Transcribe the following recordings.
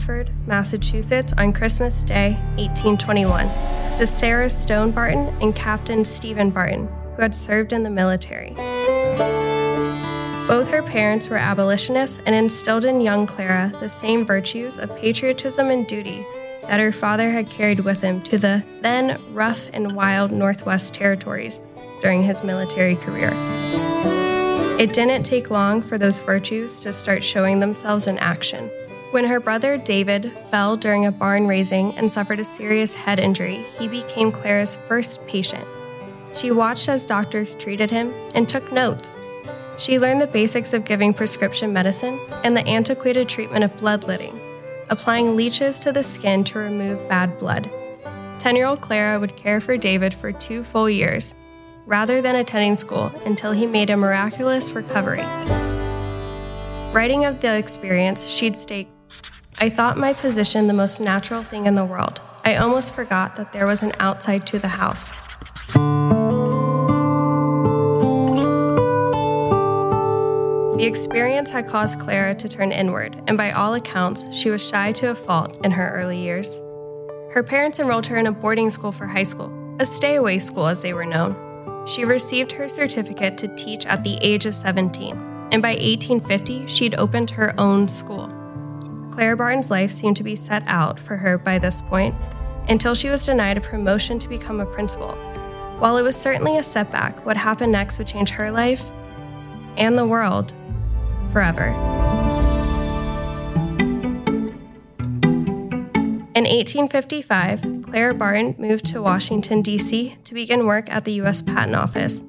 Oxford, Massachusetts on Christmas Day, 1821, to Sarah Stone Barton and Captain Stephen Barton, who had served in the military. Both her parents were abolitionists and instilled in young Clara the same virtues of patriotism and duty that her father had carried with him to the then rough and wild Northwest Territories during his military career. It didn't take long for those virtues to start showing themselves in action. When her brother David fell during a barn raising and suffered a serious head injury, he became Clara's first patient. She watched as doctors treated him and took notes. She learned the basics of giving prescription medicine and the antiquated treatment of bloodletting, applying leeches to the skin to remove bad blood. 10-year-old Clara would care for David for 2 full years, rather than attending school until he made a miraculous recovery. Writing of the experience, she'd state, "I thought my position the most natural thing in the world. I almost forgot that there was an outside to the house." The experience had caused Clara to turn inward, and by all accounts, she was shy to a fault in her early years. Her parents enrolled her in a boarding school for high school, a stay-away school as they were known. She received her certificate to teach at the age of 17, and by 1850, she'd opened her own school. Clara Barton's life seemed to be set out for her by this point, until she was denied a promotion to become a principal. While it was certainly a setback, what happened next would change her life and the world forever. In 1855, Clara Barton moved to Washington, D.C. to begin work at the U.S. Patent Office.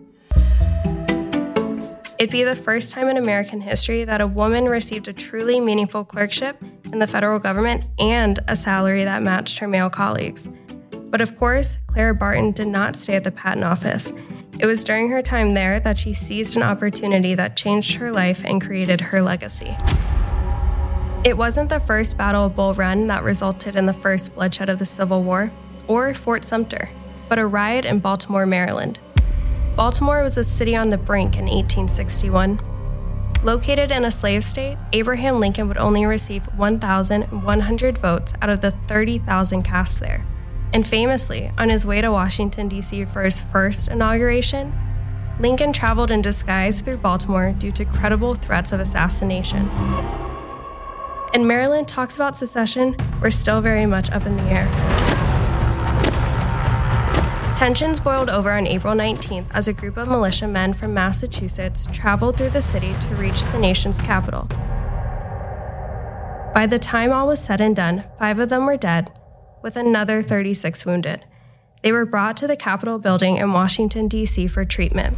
It'd be the first time in American history that a woman received a truly meaningful clerkship in the federal government and a salary that matched her male colleagues. But of course, Clara Barton did not stay at the Patent Office. It was during her time there that she seized an opportunity that changed her life and created her legacy. It wasn't the first Battle of Bull Run that resulted in the first bloodshed of the Civil War, or Fort Sumter, but a riot in Baltimore, Maryland. Baltimore was a city on the brink in 1861. Located in a slave state, Abraham Lincoln would only receive 1,100 votes out of the 30,000 cast there. And famously, on his way to Washington, D.C. for his first inauguration, Lincoln traveled in disguise through Baltimore due to credible threats of assassination. And Maryland talks about secession were still very much up in the air. Tensions boiled over on April 19th as a group of militiamen from Massachusetts traveled through the city to reach the nation's capital. By the time all was said and done, 5 of them were dead, with another 36 wounded. They were brought to the Capitol building in Washington, D.C. for treatment.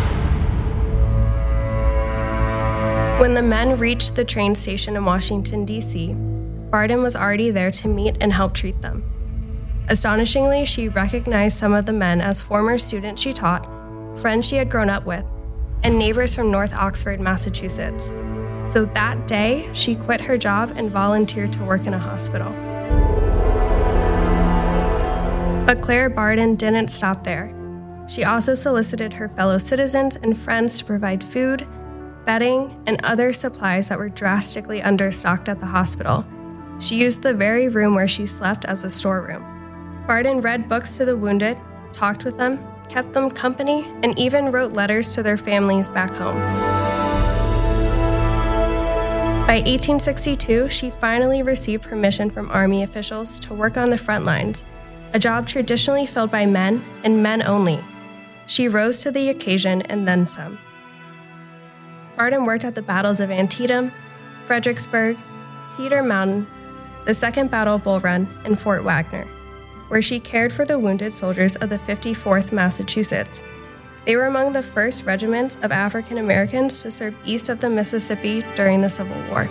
When the men reached the train station in Washington, D.C., Barton was already there to meet and help treat them. Astonishingly, she recognized some of the men as former students she taught, friends she had grown up with, and neighbors from North Oxford, Massachusetts. So that day, she quit her job and volunteered to work in a hospital. But Clara Barton didn't stop there. She also solicited her fellow citizens and friends to provide food, bedding, and other supplies that were drastically understocked at the hospital. She used the very room where she slept as a storeroom. Barton read books to the wounded, talked with them, kept them company, and even wrote letters to their families back home. By 1862, she finally received permission from Army officials to work on the front lines, a job traditionally filled by men and men only. She rose to the occasion and then some. Barton worked at the battles of Antietam, Fredericksburg, Cedar Mountain, the Second Battle of Bull Run, and Fort Wagner, where she cared for the wounded soldiers of the 54th Massachusetts. They were among the first regiments of African Americans to serve east of the Mississippi during the Civil War.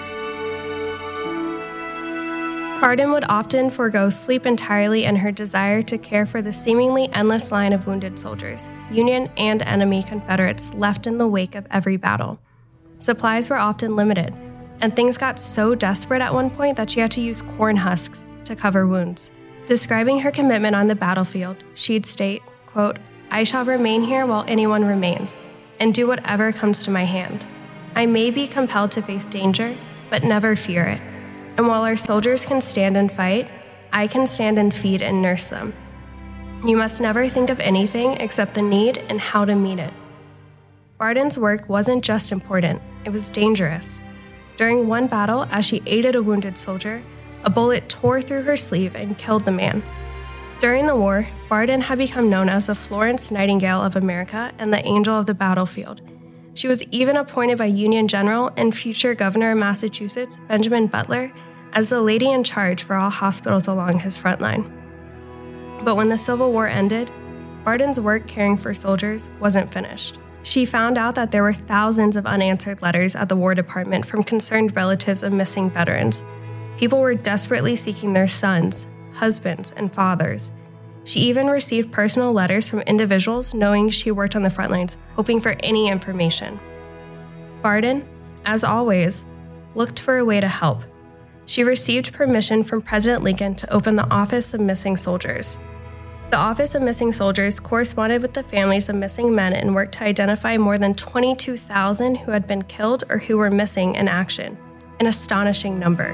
Barton would often forego sleep entirely in her desire to care for the seemingly endless line of wounded soldiers, Union and enemy Confederates left in the wake of every battle. Supplies were often limited, and things got so desperate at one point that she had to use corn husks to cover wounds. Describing her commitment on the battlefield, she'd state, quote, "I shall remain here while anyone remains, and do whatever comes to my hand. I may be compelled to face danger, but never fear it. And while our soldiers can stand and fight, I can stand and feed and nurse them. You must never think of anything except the need and how to meet it. Barden's work wasn't just important, it was dangerous. During one battle, as she aided a wounded soldier, a bullet tore through her sleeve and killed the man. During the war, Barden had become known as the Florence Nightingale of America and the Angel of the Battlefield. She was even appointed by Union General and future Governor of Massachusetts, Benjamin Butler, as the lady in charge for all hospitals along his front line. But when the Civil War ended, Barden's work caring for soldiers wasn't finished. She found out that there were thousands of unanswered letters at the War Department from concerned relatives of missing veterans. People were desperately seeking their sons, husbands, and fathers. She even received personal letters from individuals knowing she worked on the front lines, hoping for any information. Barden, as always, looked for a way to help. She received permission from President Lincoln to open the Office of Missing Soldiers. The Office of Missing Soldiers corresponded with the families of missing men and worked to identify more than 22,000 who had been killed or who were missing in action, an astonishing number.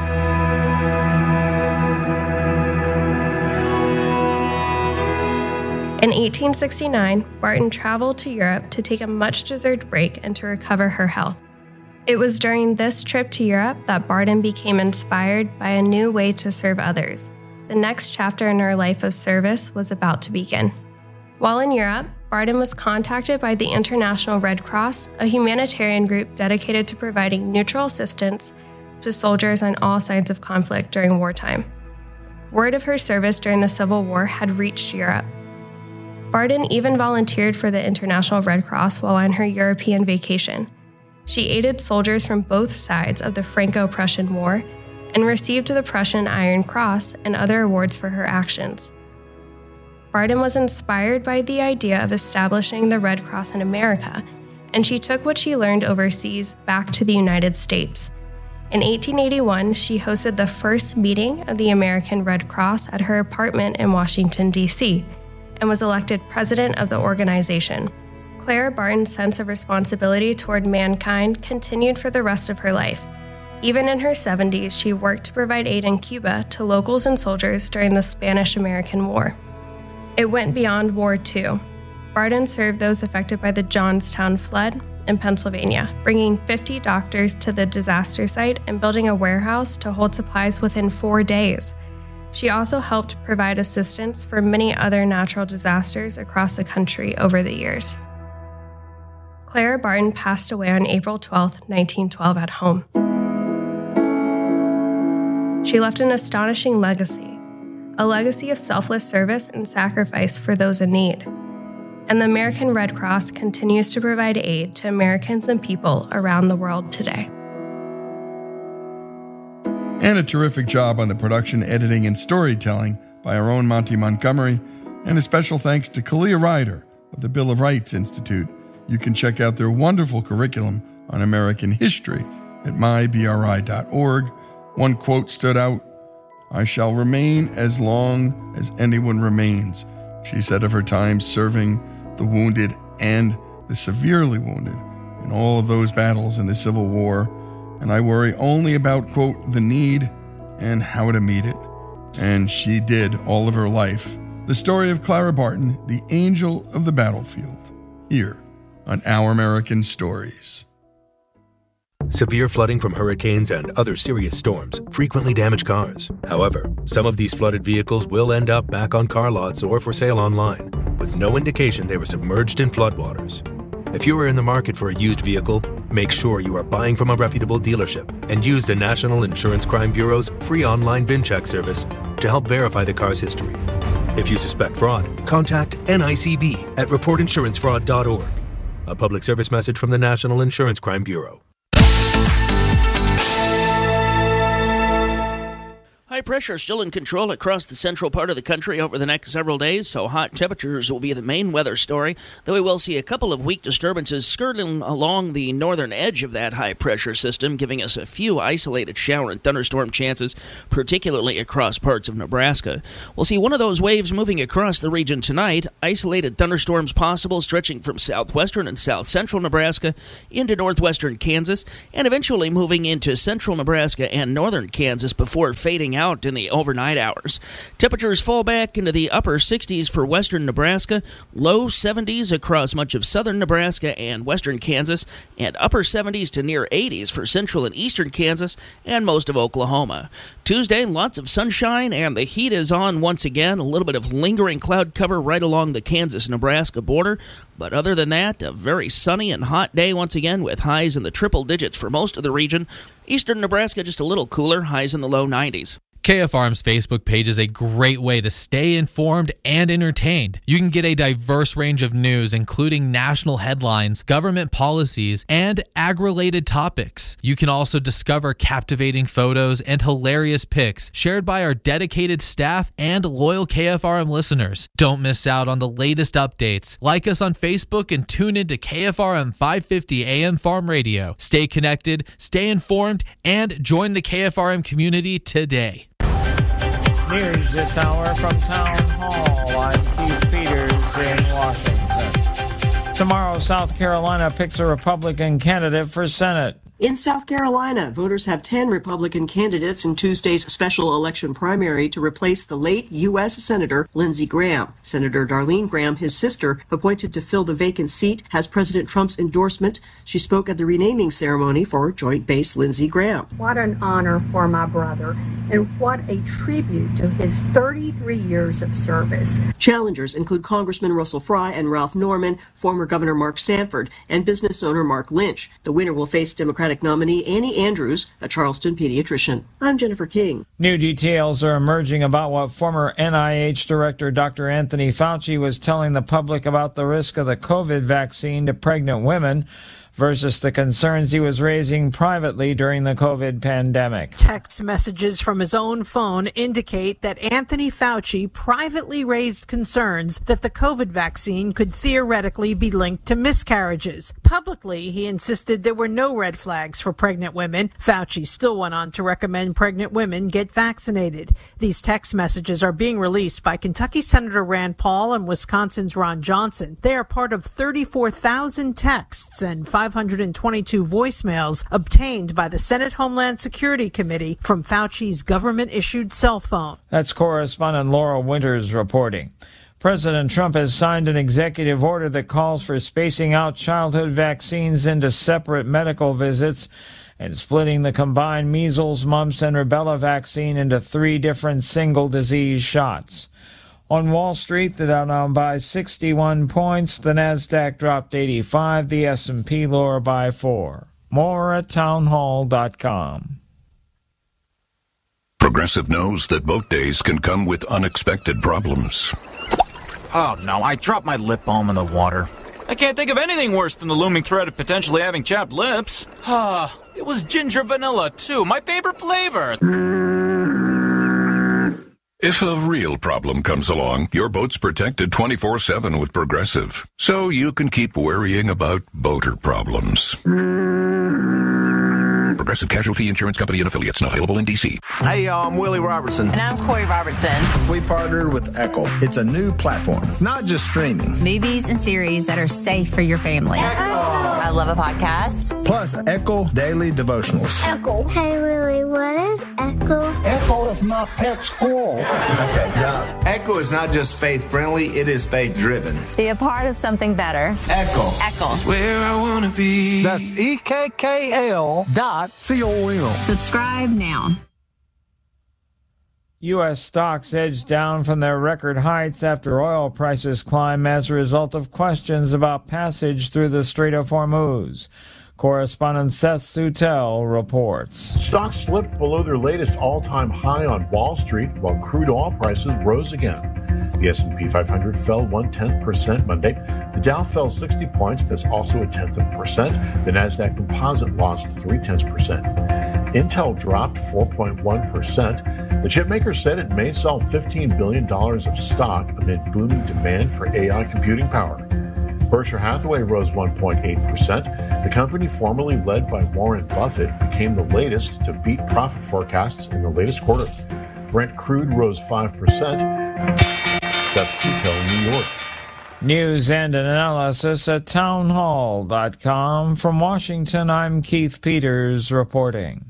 In 1869, Barden traveled to Europe to take a much-deserved break and to recover her health. It was during this trip to Europe that Barden became inspired by a new way to serve others. The next chapter in her life of service was about to begin. While in Europe, Barden was contacted by the International Red Cross, a humanitarian group dedicated to providing neutral assistance to soldiers on all sides of conflict during wartime. Word of her service during the Civil War had reached Europe. Barden even volunteered for the International Red Cross while on her European vacation. She aided soldiers from both sides of the Franco-Prussian War and received the Prussian Iron Cross and other awards for her actions. Barden was inspired by the idea of establishing the Red Cross in America, and she took what she learned overseas back to the United States. In 1881, she hosted the first meeting of the American Red Cross at her apartment in Washington, D.C., and was elected president of the organization. Clara Barton's sense of responsibility toward mankind continued for the rest of her life. Even in her 70s, she worked to provide aid in Cuba to locals and soldiers during the Spanish-American War. It went beyond war, too. Barden served those affected by the Johnstown flood in Pennsylvania, bringing 50 doctors to the disaster site and building a warehouse to hold supplies within 4 days. She also helped provide assistance for many other natural disasters across the country over the years. Clara Barton passed away on April 12, 1912 at home. She left an astonishing legacy, a legacy of selfless service and sacrifice for those in need. And the American Red Cross continues to provide aid to Americans and people around the world today. And a terrific job on the production, editing, and storytelling by our own Monty Montgomery, and a special thanks to Kalia Ryder of the Bill of Rights Institute. You can check out their wonderful curriculum on American history at mybri.org. One quote stood out: "I shall remain as long as anyone remains," she said of her time serving the wounded and the severely wounded in all of those battles in the Civil War. And I worry only about, quote, the need and how to meet it. And she did all of her life. The story of Clara Barton, the angel of the battlefield, here on Our American Stories. Severe flooding from hurricanes and other serious storms frequently damage cars. However, some of these flooded vehicles will end up back on car lots or for sale online, with no indication they were submerged in floodwaters. If you are in the market for a used vehicle, make sure you are buying from a reputable dealership and use the National Insurance Crime Bureau's free online VIN-check service to help verify the car's history. If you suspect fraud, contact NICB at reportinsurancefraud.org. A public service message from the National Insurance Crime Bureau. High pressure still in control across the central part of the country over the next several days, so hot temperatures will be the main weather story, though we will see a couple of weak disturbances skirting along the northern edge of that high pressure system, giving us a few isolated shower and thunderstorm chances, particularly across parts of Nebraska. We'll see one of those waves moving across the region tonight, isolated thunderstorms possible stretching from southwestern and south central Nebraska into northwestern Kansas, and eventually moving into central Nebraska and northern Kansas before fading out in the overnight hours. Temperatures fall back into the upper 60s for western Nebraska, low 70s across much of southern Nebraska and western Kansas, and upper 70s to near 80s for central and eastern Kansas and most of Oklahoma. Tuesday, lots of sunshine, and the heat is on once again. A little bit of lingering cloud cover right along the Kansas-Nebraska border, but other than that, a very sunny and hot day once again with highs in the triple digits for most of the region. Eastern Nebraska just a little cooler, highs in the low 90s. KFRM's Facebook page is a great way to stay informed and entertained. You can get a diverse range of news, including national headlines, government policies, and ag-related topics. You can also discover captivating photos and hilarious pics shared by our dedicated staff and loyal KFRM listeners. Don't miss out on the latest updates. Like us on Facebook and tune into KFRM 550 AM Farm Radio. Stay connected, stay informed, and join the KFRM community today. News this hour from Town Hall. I'm Keith Peters in Washington. Tomorrow, South Carolina picks a Republican candidate for Senate. In South Carolina, voters have 10 Republican candidates in Tuesday's special election primary to replace the late U.S. Senator Lindsey Graham. Senator Darlene Graham, his sister, appointed to fill the vacant seat, has President Trump's endorsement. She spoke at the renaming ceremony for Joint Base Lindsey Graham. What an honor for my brother, and what a tribute to his 33 years of service. Challengers include Congressman Russell Fry and Ralph Norman, former Governor Mark Sanford, and business owner Mark Lynch. The winner will face Democratic nominee Annie Andrews, a Charleston pediatrician. I'm Jennifer King. New details are emerging about what former NIH Director Dr. Anthony Fauci was telling the public about the risk of the COVID vaccine to pregnant women versus the concerns he was raising privately during the COVID pandemic. Text messages from his own phone indicate that Anthony Fauci privately raised concerns that the COVID vaccine could theoretically be linked to miscarriages. Publicly, he insisted there were no red flags for pregnant women. Fauci still went on to recommend pregnant women get vaccinated. These text messages are being released by Kentucky Senator Rand Paul and Wisconsin's Ron Johnson. They are part of 34,000 texts and 522 voicemails obtained by the Senate Homeland Security Committee from Fauci's government-issued cell phone. That's correspondent Laura Winters reporting. President Trump has signed an executive order that calls for spacing out childhood vaccines into separate medical visits and splitting the combined measles, mumps, and rubella vaccine into 3 different single-disease shots. On Wall Street, the Dow down by 61 points, the Nasdaq dropped 85, the S&P lower by 4. More at townhall.com. Progressive knows that boat days can come with unexpected problems. Oh no, I dropped my lip balm in the water. I can't think of anything worse than the looming threat of potentially having chapped lips. It was ginger vanilla too, my favorite flavor. If a real problem comes along, your boat's protected 24/7 with Progressive, so you can keep worrying about boater problems. Progressive Casualty Insurance Company and Affiliates, not available in D.C. Hey, y'all, I'm Willie Robertson. And I'm Corey Robertson. We partnered with Echo. It's a new platform, not just streaming. Movies and series that are safe for your family. Echo. I love a podcast. Plus, Echo Daily Devotionals. Echo. Hey, Willie, what is Echo? Echo is my pet squirrel. Okay, John. Echo is not just faith-friendly, it is faith-driven. Be a part of something better. Echo. Echo. It's where I want to be. That's EKKL.com. Subscribe now. U.S. stocks edged down from their record heights after oil prices climb as a result of questions about passage through the Strait of Hormuz. Correspondent Seth Sutel reports. Stocks slipped below their latest all-time high on Wall Street, while crude oil prices rose again. The S&P 500 fell 0.1% Monday. The Dow fell 60 points. That's also 0.1%. The Nasdaq Composite lost 0.3%. Intel dropped 4.1%. The chipmaker said it may sell $15 billion of stock amid booming demand for AI computing power. Berkshire Hathaway rose 1.8%. The company, formerly led by Warren Buffett, became the latest to beat profit forecasts in the latest quarter. Brent crude rose 5%. Seth Suto, New York. News and analysis at townhall.com. From Washington, I'm Keith Peters reporting.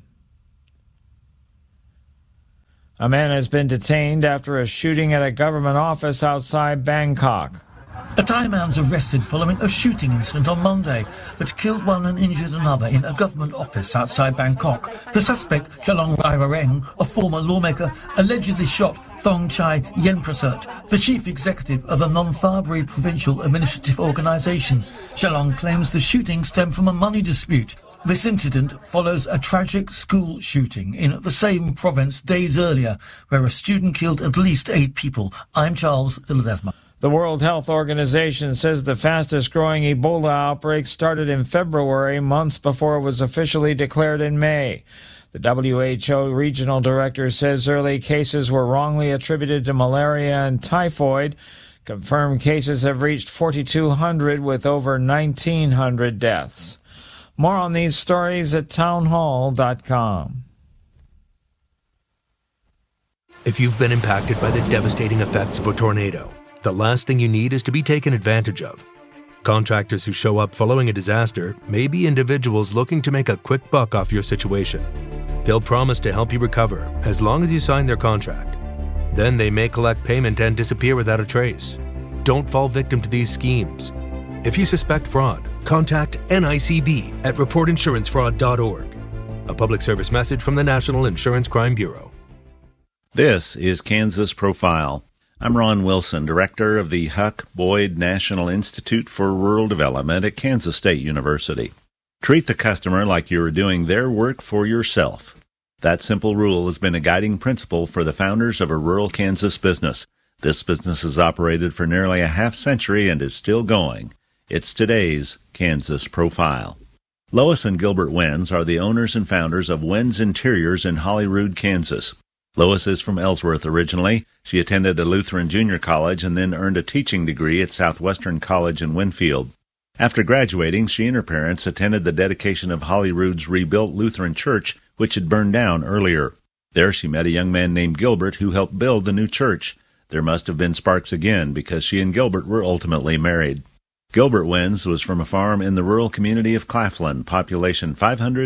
A man has been detained after a shooting at a government office outside Bangkok. A Thai man was arrested following a shooting incident on Monday that killed one and injured another in a government office outside Bangkok. The suspect, Chalong Raivareng, a former lawmaker, allegedly shot Thong Chai Yenprasert, the chief executive of the Non-Tharbary Provincial Administrative Organisation. Chalong claims the shooting stemmed from a money dispute. This incident follows a tragic school shooting in the same province days earlier, where a student killed at least 8 people. I'm Charles de Ledesma. The World Health Organization says the fastest-growing Ebola outbreak started in February, months before it was officially declared in May. The WHO regional director says early cases were wrongly attributed to malaria and typhoid. Confirmed cases have reached 4,200 with over 1,900 deaths. More on these stories at townhall.com. If you've been impacted by the devastating effects of a tornado, the last thing you need is to be taken advantage of. Contractors who show up following a disaster may be individuals looking to make a quick buck off your situation. They'll promise to help you recover as long as you sign their contract. Then they may collect payment and disappear without a trace. Don't fall victim to these schemes. If you suspect fraud, contact NICB at reportinsurancefraud.org. A public service message from the National Insurance Crime Bureau. This is Kansas Profile. I'm Ron Wilson, director of the Huck Boyd National Institute for Rural Development at Kansas State University. Treat the customer like you're doing their work for yourself. That simple rule has been a guiding principle for the founders of a rural Kansas business. This business has operated for nearly a half-century and is still going. It's today's Kansas Profile. Lois and Gilbert Wenz are the owners and founders of Wenz Interiors in Holyrood, Kansas. Lois is from Ellsworth originally. She attended a Lutheran junior college and then earned a teaching degree at Southwestern College in Winfield. After graduating, she and her parents attended the dedication of Holyrood's rebuilt Lutheran church, which had burned down earlier. There she met a young man named Gilbert who helped build the new church. There must have been sparks again because she and Gilbert were ultimately married. Gilbert Wenz was from a farm in the rural community of Claflin, population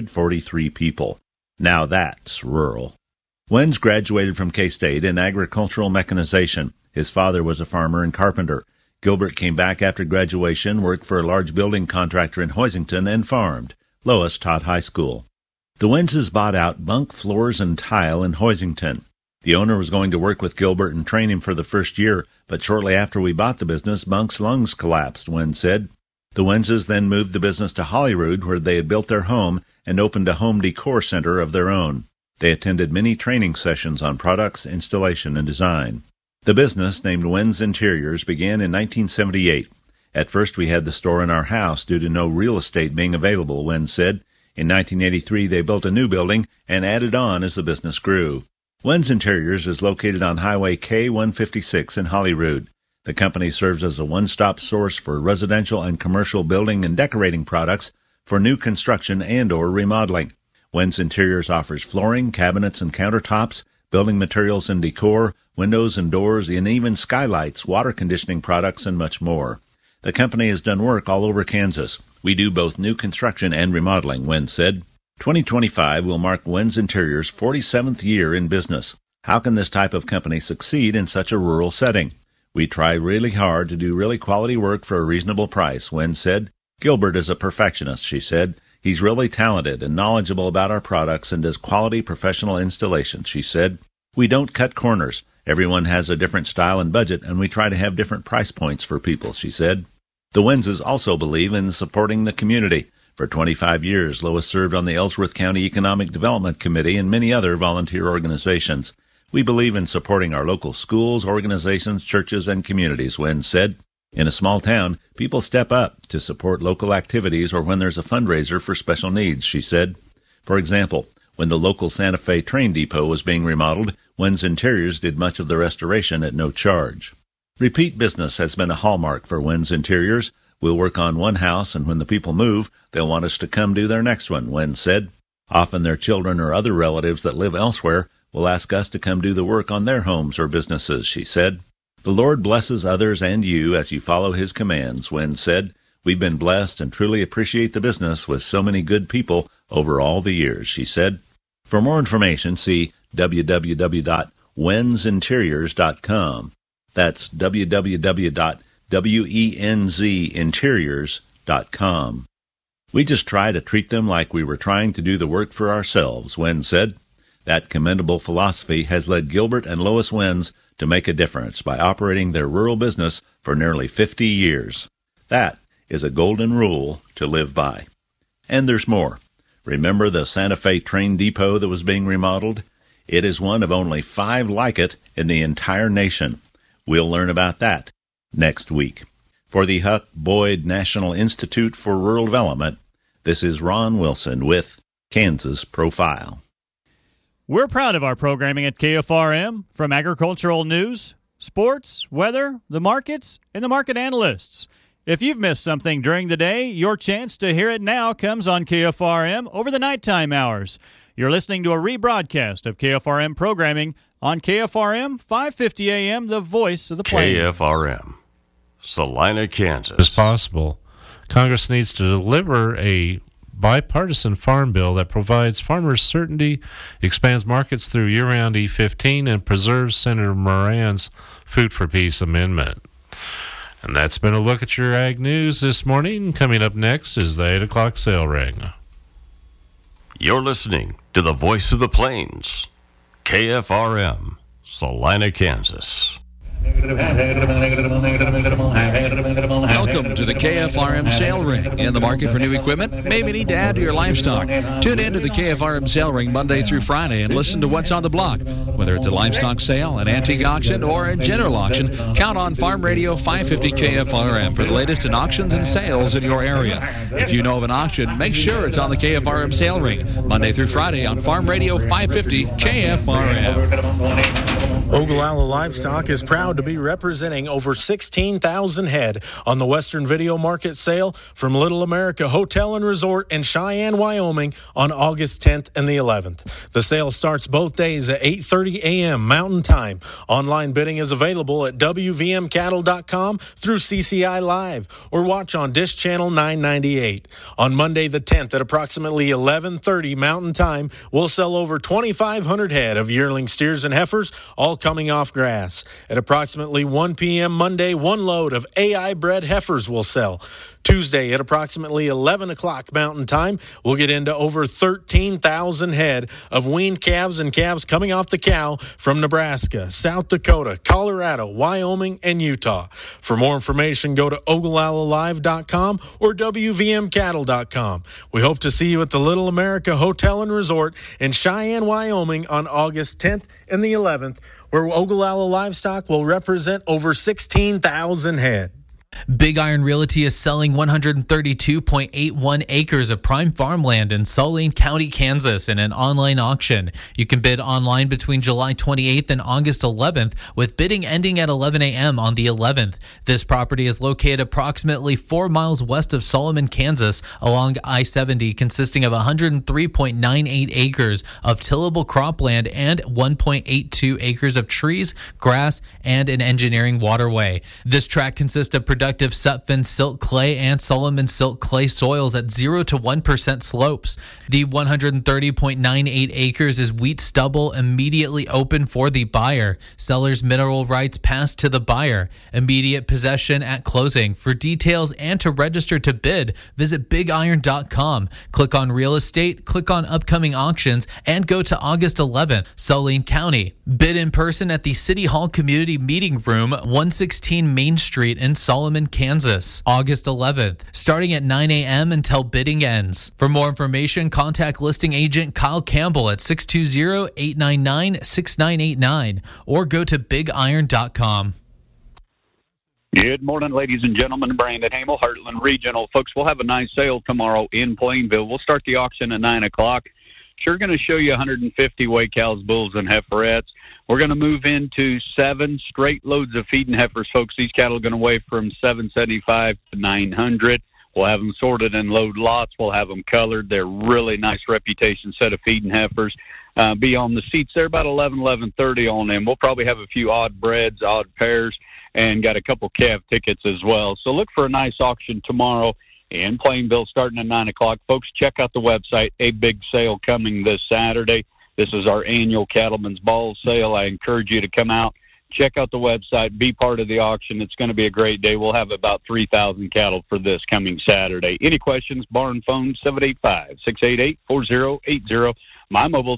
543 people. Now that's rural. Wenz graduated from K-State in agricultural mechanization. His father was a farmer and carpenter. Gilbert came back after graduation, worked for a large building contractor in Hoisington, and farmed. Lois taught high school. The Wenzes bought out Bunk Floors and Tile in Hoisington. The owner was going to work with Gilbert and train him for the first year, but shortly after we bought the business, Bunk's lungs collapsed, Wenz said. The Wenzes then moved the business to Holyrood, where they had built their home and opened a home decor center of their own. They attended many training sessions on products, installation, and design. The business, named Wenz Interiors, began in 1978. At first we had the store in our house due to no real estate being available, Wenz said. In 1983 they built a new building and added on as the business grew. Wenz Interiors is located on Highway K-156 in Holyrood. The company serves as a one-stop source for residential and commercial building and decorating products for new construction and/or remodeling. Wenz Interiors offers flooring, cabinets and countertops, building materials and decor, windows and doors, and even skylights, water conditioning products, and much more. The company has done work all over Kansas. We do both new construction and remodeling, Wenz said. 2025 will mark Wenz Interiors' 47th year in business. How can this type of company succeed in such a rural setting? We try really hard to do really quality work for a reasonable price, Wenz said. Gilbert is a perfectionist, she said. He's really talented and knowledgeable about our products and does quality professional installations, she said. We don't cut corners. Everyone has a different style and budget, and we try to have different price points for people, she said. The Wenzes also believe in supporting the community. For 25 years, Lois served on the Ellsworth County Economic Development Committee and many other volunteer organizations. We believe in supporting our local schools, organizations, churches, and communities, Wenz said. In a small town, people step up to support local activities or when there's a fundraiser for special needs, she said. For example, When the local Santa Fe train depot was being remodeled, Wens Interiors did much of the restoration at no charge. Repeat business has been a hallmark for Wens Interiors. We'll work on one house, and when the people move, they'll want us to come do their next one, Wens said. Often their children or other relatives that live elsewhere will ask us to come do the work on their homes or businesses, she said. The Lord blesses others and you as you follow his commands, Wens said. We've been blessed and truly appreciate the business with so many good people over all the years, she said. For more information, see www.wensinteriors.com. That's www.wenzinteriors.com. We just try to treat them like we were trying to do the work for ourselves, Wens said. That commendable philosophy has led Gilbert and Lois Wens to make a difference by operating their rural business for nearly 50 years. That is a golden rule to live by. And there's more. Remember the Santa Fe train depot that was being remodeled? It is one of only 5 like it in the entire nation. We'll learn about that next week. For the Huck Boyd National Institute for Rural Development, this is Ron Wilson with Kansas Profile. We're proud of our programming at KFRM, from agricultural news, sports, weather, the markets, and the market analysts. If you've missed something during the day, your chance to hear it now comes on KFRM over the nighttime hours. You're listening to a rebroadcast of KFRM programming on KFRM 550 AM, the voice of the Plains. KFRM, Salina, Kansas. As possible, Congress needs to deliver a bipartisan farm bill that provides farmers certainty, expands markets through year-round E15, and preserves Senator Moran's Food for Peace amendment. And that's been a look at your ag news this morning. Coming up next is the 8 o'clock sale ring. You're listening to the voice of the Plains, KFRM, Salina, Kansas. Welcome to the KFRM Sale Ring. In the market for new equipment? Maybe need to add to your livestock. Tune in to the KFRM Sale Ring Monday through Friday and listen to what's on the block. Whether it's a livestock sale, an antique auction, or a general auction, count on Farm Radio 550 KFRM for the latest in auctions and sales in your area. If you know of an auction, make sure it's on the KFRM Sale Ring Monday through Friday on Farm Radio 550 KFRM. Ogallala Livestock is proud to be representing over 16,000 head on the Western Video Market sale from Little America Hotel and Resort in Cheyenne, Wyoming on August 10th and the 11th. The sale starts both days at 8:30 a.m. Mountain Time. Online bidding is available at WVMCattle.com through CCI Live or watch on Dish Channel 998. On Monday the 10th at approximately 11:30 Mountain Time, we'll sell over 2,500 head of yearling steers and heifers, all coming off grass. At approximately 1 p.m. Monday, 1 load of AI-bred heifers will sell. Tuesday at approximately 11 o'clock Mountain Time, we'll get into over 13,000 head of weaned calves and calves coming off the cow from Nebraska, South Dakota, Colorado, Wyoming, and Utah. For more information, go to OgallaLaLive.com or WVMCattle.com. We hope to see you at the Little America Hotel and Resort in Cheyenne, Wyoming on August 10th and the 11th, where Ogallala Livestock will represent over 16,000 head. Big Iron Realty is selling 132.81 acres of prime farmland in Saline County, Kansas in an online auction. You can bid online between July 28th and August 11th, with bidding ending at 11 a.m. on the 11th. This property is located approximately 4 miles west of Solomon, Kansas, along I-70, consisting of 103.98 acres of tillable cropland and 1.82 acres of trees, grass, and an engineering waterway. This tract consists of productive Sutphen silt clay and Solomon silt clay soils at 0 to 1% slopes. The 130.98 acres is wheat stubble immediately open for the buyer. Seller's mineral rights pass to the buyer. Immediate possession at closing. For details and to register to bid, visit bigiron.com. Click on real estate, click on upcoming auctions, and go to August 11th, Saline County. Bid in person at the City Hall Community Meeting Room, 116 Main Street in Solomon, Kansas, August 11th, starting at 9 a.m. until bidding ends. For more information, contact listing agent Kyle Campbell at 620-899-6989 or go to bigiron.com. Good morning, ladies and gentlemen. Brandon Hamel, Heartland Regional. Folks, we'll have a nice sale tomorrow in Plainville. We'll start the auction at 9 o'clock. Sure going to show you 150 weight cows, bulls, and heiferettes. We're going to move into 7 straight loads of feeding heifers, folks. These cattle are going to weigh from 775 to 900. We'll have them sorted in load lots. We'll have them colored. They're really nice reputation set of feeding heifers. Be on the seats there about 11:30 on them. We'll probably have a few odd breds, odd pairs, and got a couple calf tickets as well. So look for a nice auction tomorrow in Plainville starting at 9 o'clock. Folks, check out the website. A big sale coming this Saturday. This is our annual Cattlemen's Ball sale. I encourage you to come out, check out the website, be part of the auction. It's going to be a great day. We'll have about 3,000 cattle for this coming Saturday. Any questions? Barn phone 785-688-4080. My mobile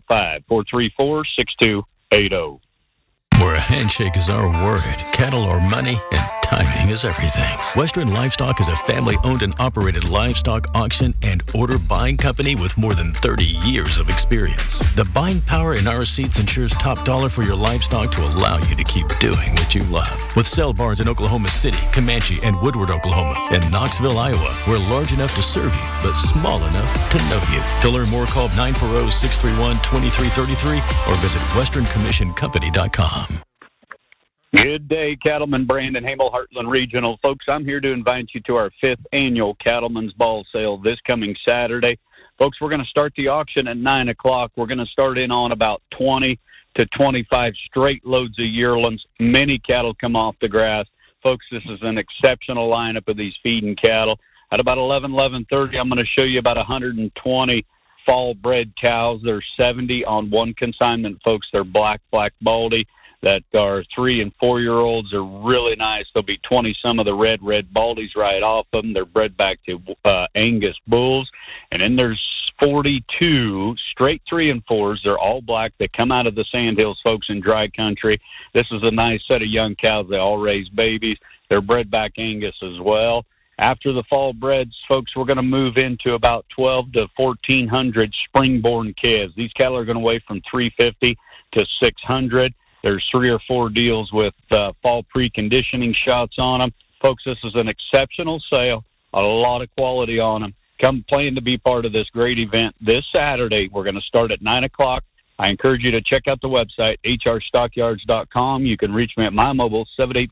785-434-6280. Where a handshake is our word, cattle are money, and timing is everything. Western Livestock is a family-owned and operated livestock auction and order buying company with more than 30 years of experience. The buying power in our seats ensures top dollar for your livestock to allow you to keep doing what you love. With sale barns in Oklahoma City, Comanche, and Woodward, Oklahoma, and Knoxville, Iowa, we're large enough to serve you, but small enough to know you. To learn more, call 940-631-2333 or visit westerncommissioncompany.com. Good day, Cattleman Brandon Hamel, Heartland Regional. Folks, I'm here to invite you to our 5th annual Cattlemen's Ball sale this coming Saturday. Folks, we're going to start the auction at 9 o'clock. We're going to start in on about 20 to 25 straight loads of yearlings. Many cattle come off the grass. Folks, this is an exceptional lineup of these feeding cattle. At about 11:30, I'm going to show you about 120 fall-bred cows. There's 70 on one consignment, folks. They're black baldy. That are 3- and 4-year-olds are really nice. There'll be 20 some of the red baldies right off of them. They're bred back to Angus bulls. And then there's 42 straight 3 and 4s. They're all black. They come out of the Sandhills, folks, in dry country. This is a nice set of young cows. They all raise babies. They're bred back Angus as well. After the fall breds, folks, we're going to move into about 12 to 1,400 spring-born calves. These cattle are going to weigh from 350 to 600. There's 3 or 4 deals with fall preconditioning shots on them. Folks, this is an exceptional sale, a lot of quality on them. Come plan to be part of this great event this Saturday. We're going to start at 9 o'clock. I encourage you to check out the website, hrstockyards.com. You can reach me at my mobile,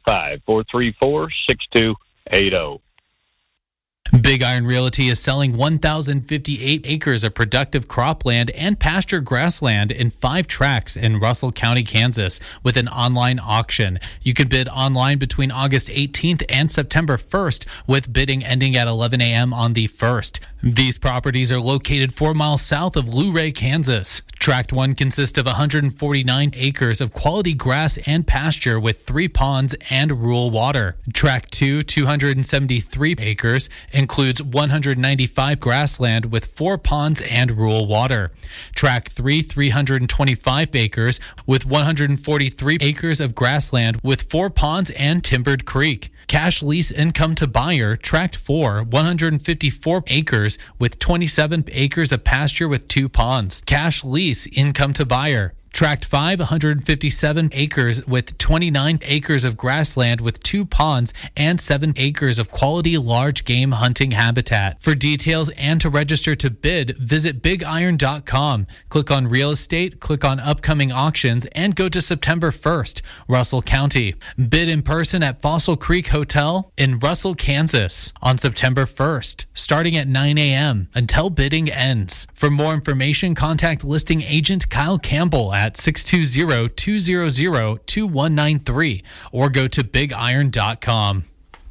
785-434-6280. Big Iron Realty is selling 1,058 acres of productive cropland and pasture grassland in 5 tracts in Russell County, Kansas, with an online auction. You can bid online between August 18th and September 1st, with bidding ending at 11 a.m. on the 1st. These properties are located 4 miles south of Luray, Kansas. Tract 1 consists of 149 acres of quality grass and pasture with 3 ponds and rural water. Tract 2, 273 acres, includes 195 grassland with 4 ponds and rural water. Tract 3, 325 acres with 143 acres of grassland with 4 ponds and timbered creek. Cash lease income to buyer, Tract 4, 154 acres with 27 acres of pasture with 2 ponds. Cash lease income to buyer. Tract 5, 157 acres with 29 acres of grassland with 2 ponds and 7 acres of quality large game hunting habitat. For details and to register to bid, visit bigiron.com. Click on real estate, click on upcoming auctions, and go to September 1st, Russell County. Bid in person at Fossil Creek Hotel in Russell, Kansas on September 1st, starting at 9 a.m. until bidding ends. For more information, contact listing agent Kyle Campbell at 620-200-2193 or go to bigiron.com.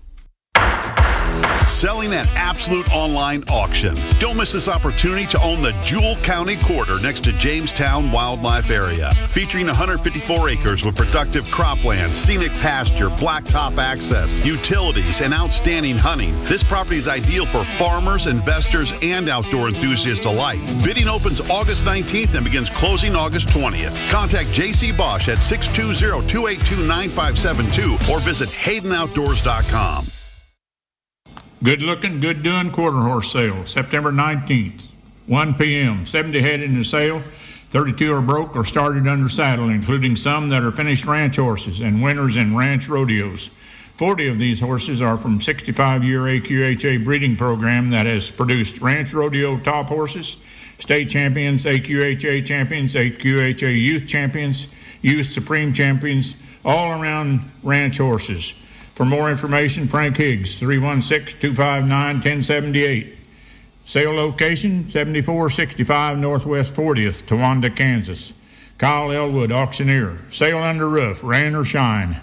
Selling at Absolute Online Auction. Don't miss this opportunity to own the Jewell County Quarter next to Jamestown Wildlife Area. Featuring 154 acres with productive cropland, scenic pasture, blacktop access, utilities, and outstanding hunting. This property is ideal for farmers, investors, and outdoor enthusiasts alike. Bidding opens August 19th and begins closing August 20th. Contact J.C. Bosch at 620-282-9572 or visit HaydenOutdoors.com. Good looking, good doing quarter horse sale, September 19th, 1 p.m. 70 head in the sale, 32 are broke or started under saddle, including some that are finished ranch horses and winners in ranch rodeos. 40 of these horses are from 65-year AQHA breeding program that has produced ranch rodeo top horses, state champions, AQHA champions, AQHA youth champions, youth supreme champions, all around ranch horses. For more information, Frank Higgs, 316-259-1078. Sale location, 7465 Northwest 40th, Towanda, Kansas. Kyle Elwood, auctioneer. Sale under roof, rain or shine.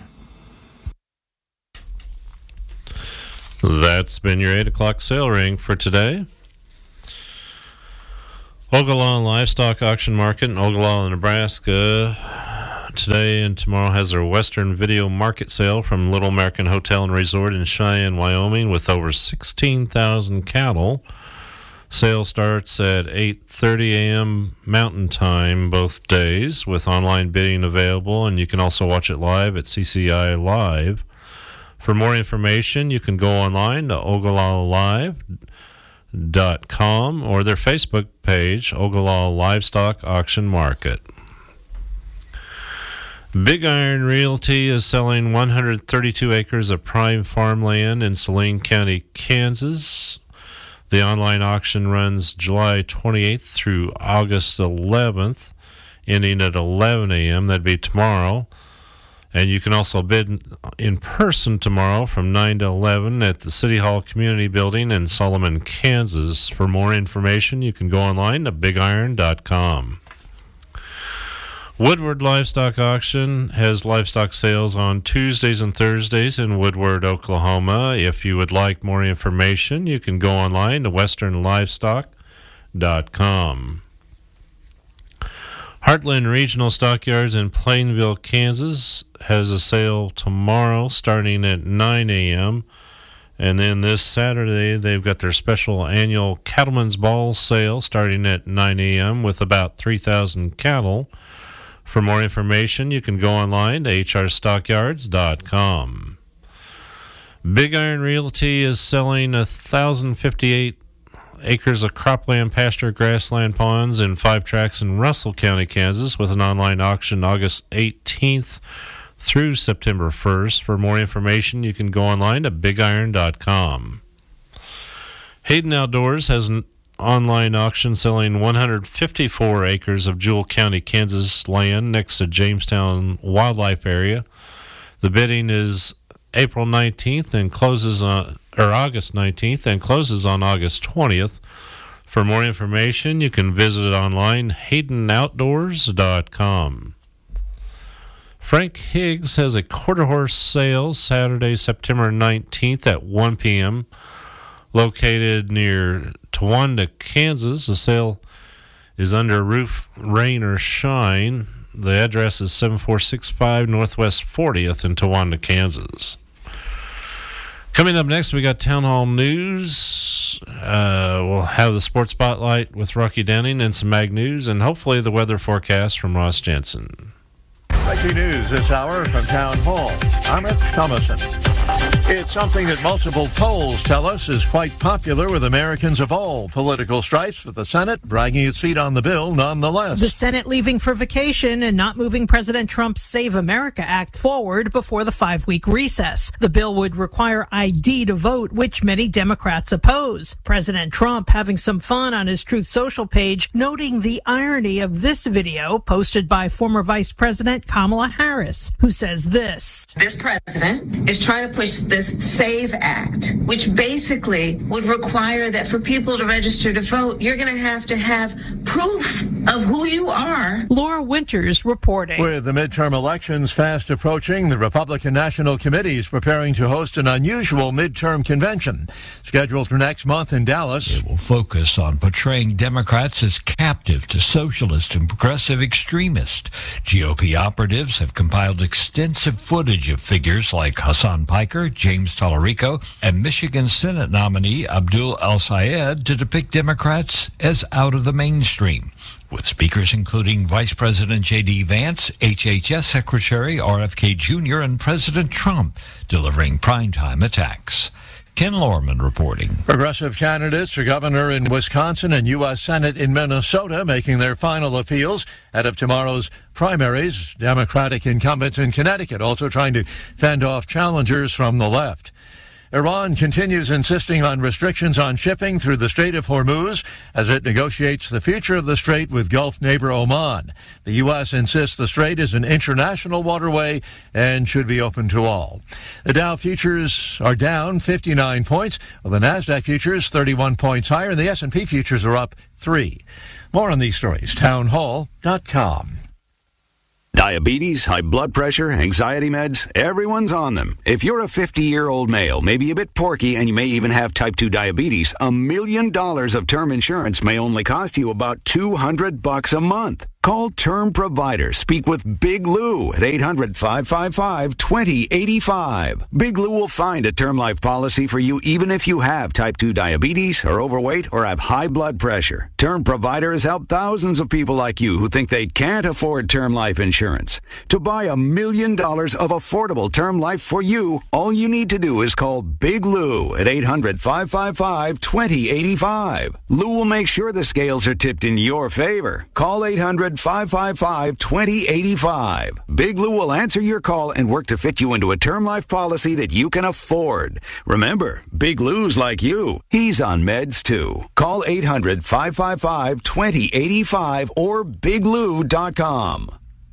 That's been your 8 o'clock sale ring for today. Ogallala Livestock Auction Market in Ogallala, Nebraska. Today and tomorrow has their Western Video Market Sale from Little American Hotel and Resort in Cheyenne, Wyoming, with over 16,000 cattle. Sale starts at 8:30 a.m. Mountain Time both days, with online bidding available, and you can also watch it live at CCI Live. For more information, you can go online to ogallalalive.com or their Facebook page, Ogallala Livestock Auction Market. Big Iron Realty is selling 132 acres of prime farmland in Saline County, Kansas. The online auction runs July 28th through August 11th, ending at 11 a.m. That'd be tomorrow. And you can also bid in person tomorrow from 9 to 11 at the City Hall Community Building in Solomon, Kansas. For more information, you can go online to bigiron.com. Woodward Livestock Auction has livestock sales on Tuesdays and Thursdays in Woodward, Oklahoma. If you would like more information, you can go online to westernlivestock.com. Heartland Regional Stockyards in Plainville, Kansas has a sale tomorrow starting at 9 a.m. And then this Saturday, they've got their special annual Cattlemen's Ball sale starting at 9 a.m. with about 3,000 cattle. For more information, you can go online to hrstockyards.com. Big Iron Realty is selling 1,058 acres of cropland, pasture, grassland ponds in 5 tracts in Russell County, Kansas, with an online auction August 18th through September 1st. For more information, you can go online to bigiron.com. Hayden Outdoors has an online auction selling 154 acres of Jewell County, Kansas land next to Jamestown Wildlife Area. The bidding is April 19th and closes on August 19th and closes on August 20th. For more information, you can visit online haydenoutdoors.com. Frank Higgs has a quarter horse sale Saturday, September 19th at 1 p.m. located near Towanda, Kansas. The sale is under roof, rain or shine. The address is 7465 Northwest 40th in Towanda, Kansas. Coming up next, we got Town Hall News. We'll have the Sports Spotlight with Rocky Downing and some Mag News, and hopefully the weather forecast from Ross Jensen. Breaking news this hour from Town Hall. I'm Rich Thomason. It's something that multiple polls tell us is quite popular with Americans of all political stripes, with the Senate dragging its feet on the bill nonetheless. The Senate leaving for vacation and not moving President Trump's Save America Act forward before the 5-week recess. The bill would require ID to vote, which many Democrats oppose. President Trump having some fun on his Truth Social page, noting the irony of this video posted by former Vice President Kamala Harris, who says this. This president is trying to push this SAVE Act, which basically would require that for people to register to vote, you're going to have proof of who you are. Laura Winters reporting. With the midterm elections fast approaching, the Republican National Committee is preparing to host an unusual midterm convention scheduled for next month in Dallas. It will focus on portraying Democrats as captive to socialist and progressive extremists. GOP operatives have compiled extensive footage of figures like Hassan Piker, James Tallarico, and Michigan Senate nominee Abdul El-Sayed to depict Democrats as out of the mainstream, with speakers including Vice President J.D. Vance, HHS Secretary RFK Jr., and President Trump delivering primetime attacks. Ken Lorman reporting. Progressive candidates for governor in Wisconsin and U.S. Senate in Minnesota making their final appeals ahead of tomorrow's primaries. Democratic incumbents in Connecticut also trying to fend off challengers from the left. Iran continues insisting on restrictions on shipping through the Strait of Hormuz as it negotiates the future of the strait with Gulf neighbor Oman. The U.S. insists the strait is an international waterway and should be open to all. The Dow futures are down 59 points, while the NASDAQ futures 31 points higher, and the S&P futures are up 3. More on these stories, townhall.com. Diabetes, high blood pressure, anxiety meds, everyone's on them. If you're a 50-year-old male, maybe a bit porky, and you may even have type 2 diabetes, $1 million of term insurance may only cost you about $200 a month. Call Term Provider. Speak with Big Lou at 800-555-2085. Big Lou will find a term life policy for you even if you have type 2 diabetes, are overweight, or have high blood pressure. Term Provider has helped thousands of people like you who think they can't afford term life insurance. To buy $1 million of affordable term life for you, all you need to do is call Big Lou at 800-555-2085. Lou will make sure the scales are tipped in your favor. Call 800-555-2085. Big Lou will answer your call and work to fit you into a term life policy that you can afford. Remember, Big Lou's like you. He's on meds too. Call 800-555-2085 or biglou.com.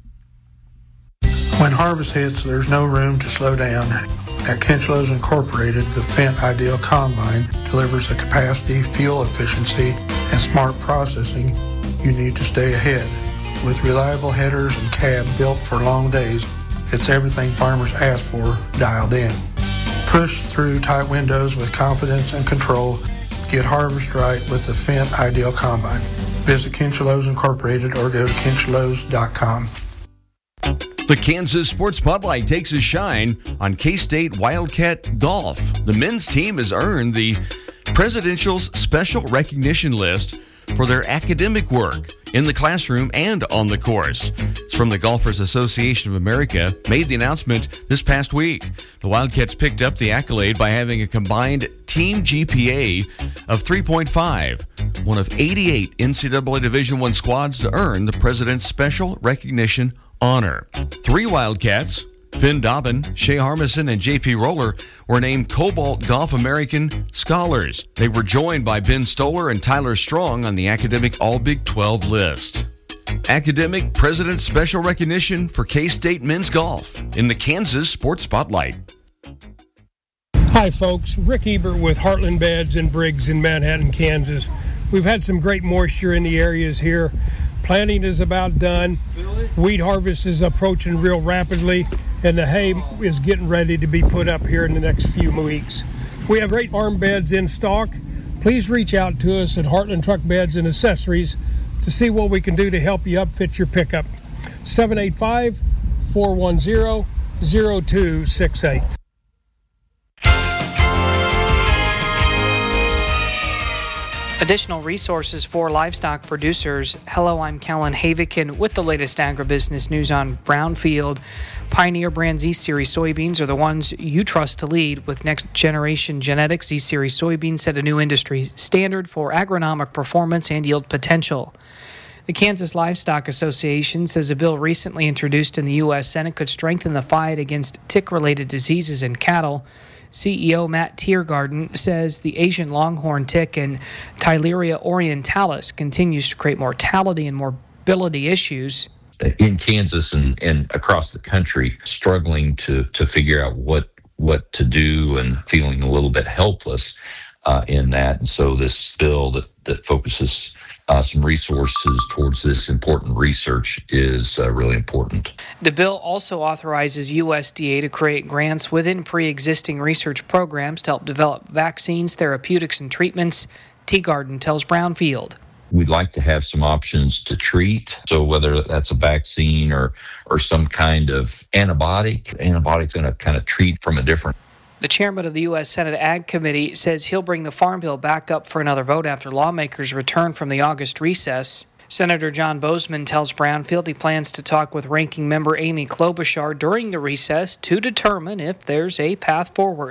When harvest hits, there's no room to slow down. At Kinchlows Incorporated, the Fendt Ideal Combine delivers the capacity, fuel efficiency, and smart processing you need to stay ahead. With reliable headers and cab built for long days, it's everything farmers ask for dialed in. Push through tight windows with confidence and control. Get harvest right with the Fendt Ideal Combine. Visit Kinchlows Incorporated or go to kinchlows.com. The Kansas Sports Spotlight takes a shine on K-State Wildcat Golf. The men's team has earned the Presidential's Special Recognition List for their academic work in the classroom and on the course. It's from the Golfers Association of America, made the announcement this past week. The Wildcats picked up the accolade by having a combined team GPA of 3.5, one of 88 NCAA Division I squads to earn the President's Special Recognition honor. 3 Wildcats, Finn Dobbin, Shea Harmison, and J.P. Roller, were named Cobalt Golf American Scholars. They were joined by Ben Stoller and Tyler Strong on the academic All-Big 12 list. Academic President's Special Recognition for K-State men's golf in the Kansas Sports Spotlight. Hi, folks. Rick Ebert with Heartland Beds and Briggs in Manhattan, Kansas. We've had some great moisture in the areas here. Planting is about done. Wheat harvest is approaching real rapidly, and the hay is getting ready to be put up here in the next few weeks. We have great farm beds in stock. Please reach out to us at Heartland Truck Beds and Accessories to see what we can do to help you upfit your pickup. 785-410-0268. Additional resources for livestock producers. Hello, I'm Kellen Havikin with the latest agribusiness news on Brownfield. Pioneer Brand Z-Series soybeans are the ones you trust to lead. With next-generation genetics, Z-Series soybeans set a new industry standard for agronomic performance and yield potential. The Kansas Livestock Association says a bill recently introduced in the U.S. Senate could strengthen the fight against tick-related diseases in cattle. CEO Matt Tiergarten says the Asian longhorn tick and Theileria orientalis continues to create mortality and morbidity issues. In Kansas and across the country, struggling to figure out what to do and feeling a little bit helpless in that. And so this bill that focuses some resources towards this important research is really important. The bill also authorizes USDA to create grants within pre-existing research programs to help develop vaccines, therapeutics, and treatments. Tiergarten tells Brownfield. We'd like to have some options to treat. So whether that's a vaccine or some kind of antibiotic's going to kind of treat from a different. The chairman of the U.S. Senate Ag Committee says he'll bring the Farm Bill back up for another vote after lawmakers return from the August recess. Senator John Bozeman tells Brownfield he plans to talk with Ranking Member Amy Klobuchar during the recess to determine if there's a path forward.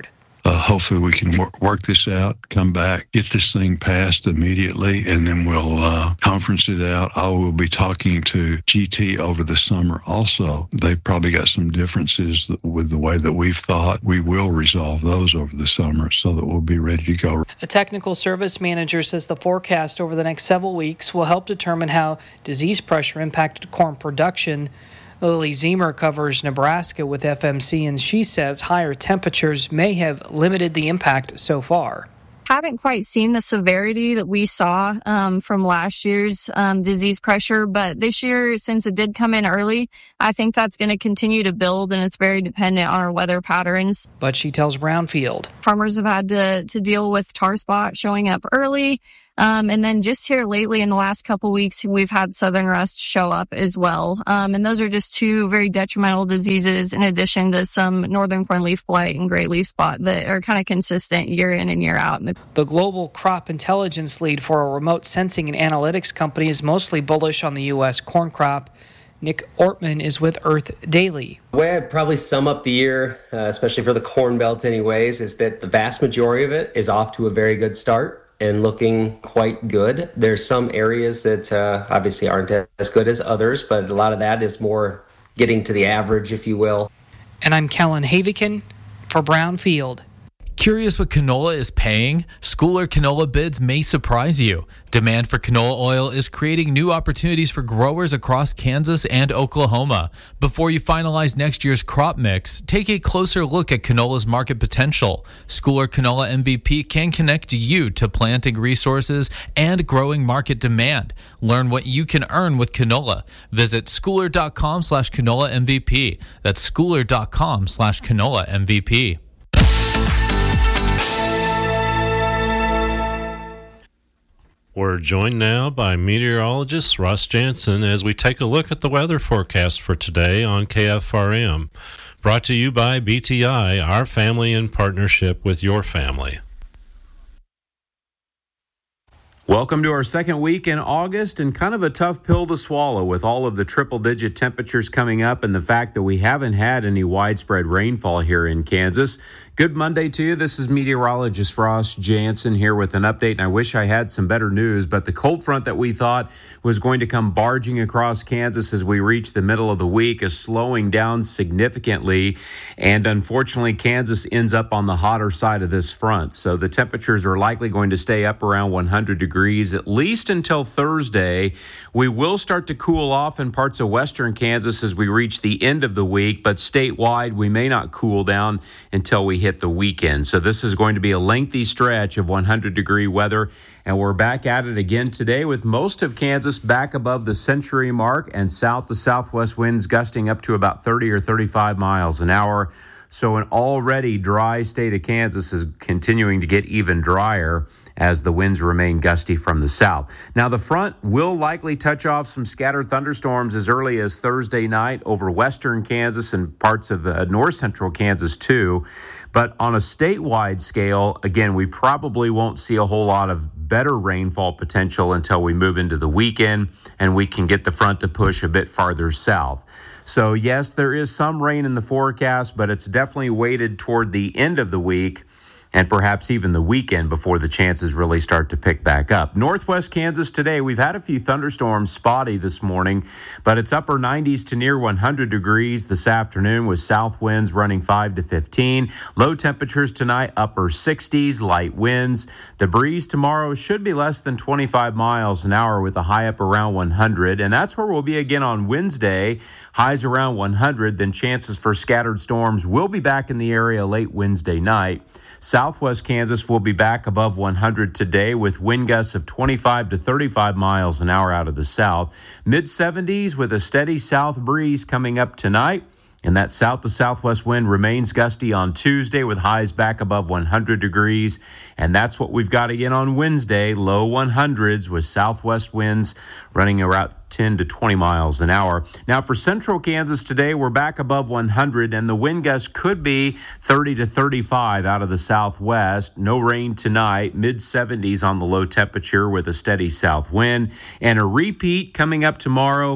hopefully we can work this out, come back, get this thing passed immediately, and then we'll conference it out. I will be talking to GT over the summer also. They've probably got some differences with the way that we've thought. We will resolve those over the summer so that we'll be ready to go. A technical service manager says the forecast over the next several weeks will help determine how disease pressure impacted corn production. Lily Zemer covers Nebraska with FMC, and she says higher temperatures may have limited the impact so far. Haven't quite seen the severity that we saw from last year's disease pressure, but this year, since it did come in early, I think that's going to continue to build, and it's very dependent on our weather patterns. But she tells Brownfield Farmers have had to deal with tar spot showing up early. And then just here lately in the last couple weeks, we've had southern rust show up as well. And those are just two very detrimental diseases in addition to some northern corn leaf blight and gray leaf spot that are kind of consistent year in and year out. The global crop intelligence lead for a remote sensing and analytics company is mostly bullish on the U.S. corn crop. Nick Ortman is with Earth Daily. The way I'd probably sum up the year, especially for the Corn Belt anyways, is that the vast majority of it is off to a very good start and looking quite good. There's some areas that obviously aren't as good as others, but a lot of that is more getting to the average, if you will. And I'm Kellen Havikin for Brownfield. Curious what canola is paying? Schooler canola bids may surprise you. Demand for canola oil is creating new opportunities for growers across Kansas and Oklahoma. Before you finalize next year's crop mix, take a closer look at canola's market potential. Schooler Canola MVP can connect you to planting resources and growing market demand. Learn what you can earn with canola. Visit schooler.com/canola MVP. That's schooler.com/canola MVP. We're joined now by meteorologist Ross Jansen as we take a look at the weather forecast for today on KFRM. Brought to you by BTI, our family in partnership with your family. Welcome to our second week in August, and kind of a tough pill to swallow with all of the triple-digit temperatures coming up and the fact that we haven't had any widespread rainfall here in Kansas. Good Monday to you. This is meteorologist Ross Jansen here with an update, and I wish I had some better news, but the cold front that we thought was going to come barging across Kansas as we reach the middle of the week is slowing down significantly, and unfortunately Kansas ends up on the hotter side of this front. So the temperatures are likely going to stay up around 100 degrees at least until Thursday. We will start to cool off in parts of western Kansas as we reach the end of the week, but statewide we may not cool down until we hit the weekend. So this is going to be a lengthy stretch of 100-degree weather, and we're back at it again today with most of Kansas back above the century mark and south to southwest winds gusting up to about 30 or 35 miles an hour. So an already dry state of Kansas is continuing to get even drier as the winds remain gusty from the south. Now, the front will likely touch off some scattered thunderstorms as early as Thursday night over western Kansas and parts of north central Kansas, too. But on a statewide scale, again, we probably won't see a whole lot of better rainfall potential until we move into the weekend and we can get the front to push a bit farther south. So, yes, there is some rain in the forecast, but it's definitely weighted toward the end of the week and perhaps even the weekend before the chances really start to pick back up. Northwest Kansas today, we've had a few thunderstorms spotty this morning, but it's upper 90s to near 100 degrees this afternoon with south winds running 5 to 15. Low temperatures tonight, upper 60s, light winds. The breeze tomorrow should be less than 25 miles an hour with a high up around 100, and that's where we'll be again on Wednesday. Highs around 100, then chances for scattered storms will be back in the area late Wednesday night. Southwest Kansas will be back above 100 today with wind gusts of 25 to 35 miles an hour out of the south. Mid-70s with a steady south breeze coming up tonight. And that south to southwest wind remains gusty on Tuesday with highs back above 100 degrees. And that's what we've got again on Wednesday, low 100s with southwest winds running around 10 to 20 miles an hour. Now for central Kansas today, we're back above 100 and the wind gust could be 30 to 35 out of the southwest. No rain tonight, mid-70s on the low temperature with a steady south wind. And a repeat coming up tomorrow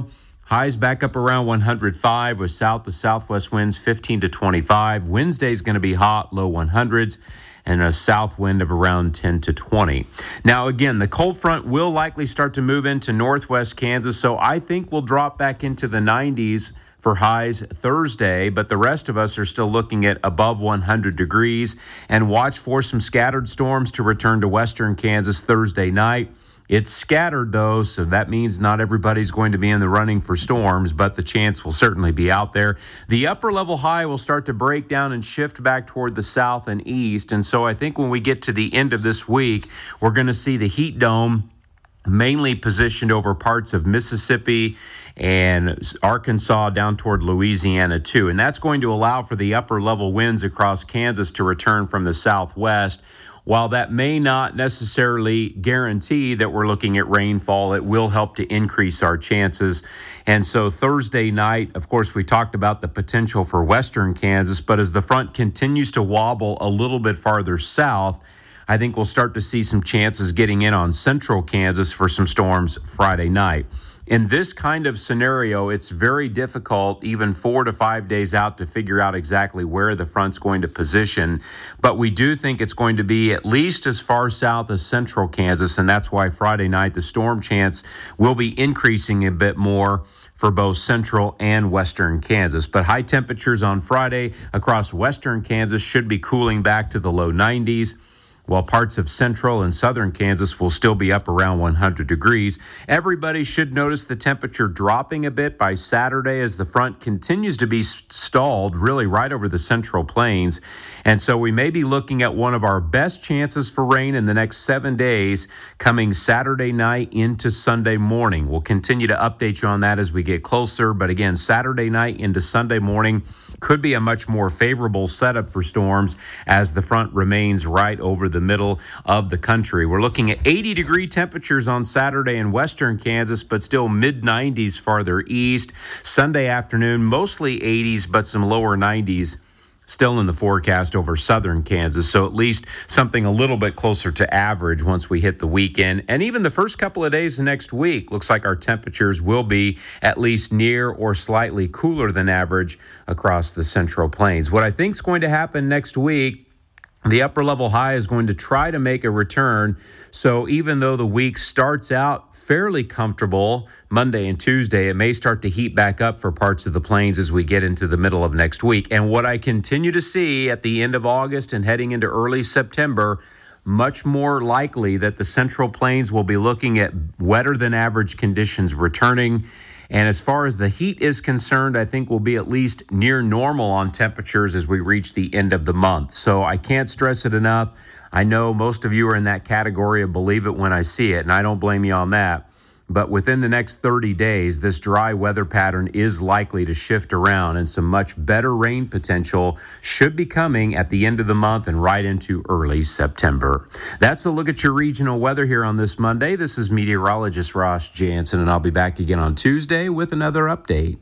Highs back up around 105 with south to southwest winds 15 to 25. Wednesday's going to be hot, low 100s, and a south wind of around 10 to 20. Now, again, the cold front will likely start to move into northwest Kansas, so I think we'll drop back into the 90s for highs Thursday, but the rest of us are still looking at above 100 degrees, and watch for some scattered storms to return to western Kansas Thursday night. It's scattered, though, so that means not everybody's going to be in the running for storms, but the chance will certainly be out there. The upper level high will start to break down and shift back toward the south and east, and so I think when we get to the end of this week, we're going to see the heat dome mainly positioned over parts of Mississippi and Arkansas down toward Louisiana, too. And that's going to allow for the upper level winds across Kansas to return from the southwest. While that may not necessarily guarantee that we're looking at rainfall, it will help to increase our chances. And so Thursday night, of course, we talked about the potential for western Kansas, but as the front continues to wobble a little bit farther south, I think we'll start to see some chances getting in on central Kansas for some storms Friday night. In this kind of scenario, it's very difficult, even 4 to 5 days out, to figure out exactly where the front's going to position. But we do think it's going to be at least as far south as central Kansas, and that's why Friday night the storm chance will be increasing a bit more for both central and western Kansas. But high temperatures on Friday across western Kansas should be cooling back to the low 90s. While parts of central and southern Kansas will still be up around 100 degrees. Everybody should notice the temperature dropping a bit by Saturday as the front continues to be stalled really right over the central plains. And so we may be looking at one of our best chances for rain in the next 7 days coming Saturday night into Sunday morning. We'll continue to update you on that as we get closer. But again, Saturday night into Sunday morning could be a much more favorable setup for storms as the front remains right over the middle of the country. We're looking at 80-degree temperatures on Saturday in western Kansas, but still mid-90s farther east. Sunday afternoon, mostly 80s, but some lower 90s still in the forecast over southern Kansas, so at least something a little bit closer to average once we hit the weekend. And even the first couple of days of next week, looks like our temperatures will be at least near or slightly cooler than average across the Central Plains. What I think is going to happen next week, the upper level high is going to try to make a return. So even though the week starts out fairly comfortable, Monday and Tuesday, it may start to heat back up for parts of the plains as we get into the middle of next week. And what I continue to see at the end of August and heading into early September, much more likely that the Central Plains will be looking at wetter than average conditions returning. And as far as the heat is concerned, I think we'll be at least near normal on temperatures as we reach the end of the month. So I can't stress it enough. I know most of you are in that category of believe it when I see it, and I don't blame you on that. But within the next 30 days, this dry weather pattern is likely to shift around, and some much better rain potential should be coming at the end of the month and right into early September. That's a look at your regional weather here on this Monday. This is meteorologist Ross Jansen, and I'll be back again on Tuesday with another update.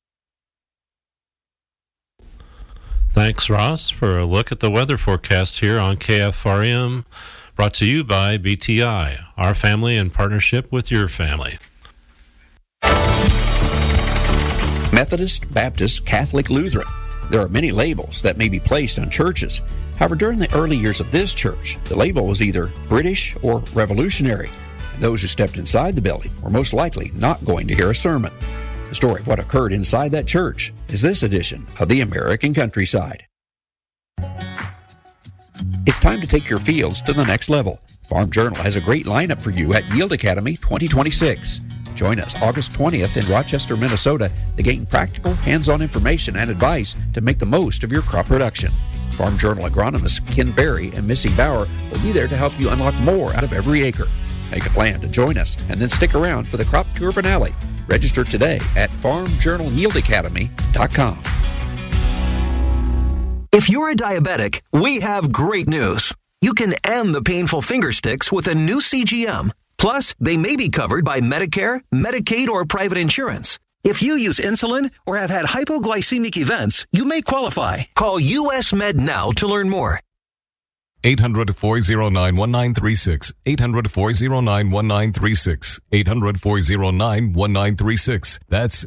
Thanks, Ross, for a look at the weather forecast here on KFRM. Brought to you by BTI, our family in partnership with your family. Methodist, Baptist, Catholic, Lutheran. There are many labels that may be placed on churches. However, during the early years of this church, the label was either British or Revolutionary. And those who stepped inside the building were most likely not going to hear a sermon. The story of what occurred inside that church is this edition of the American Countryside. It's time to take your fields to the next level. Farm Journal has a great lineup for you at Yield Academy 2026. Join us August 20th in Rochester, Minnesota to gain practical, hands-on information and advice to make the most of your crop production. Farm Journal agronomists Ken Berry and Missy Bauer will be there to help you unlock more out of every acre. Make a plan to join us and then stick around for the crop tour finale. Register today at farmjournalyieldacademy.com. If you're a diabetic, we have great news. You can end the painful finger sticks with a new CGM. Plus, they may be covered by Medicare, Medicaid, or private insurance. If you use insulin or have had hypoglycemic events, you may qualify. Call US Med now to learn more. 800-409-1936. 800-409-1936. 800-409-1936. That's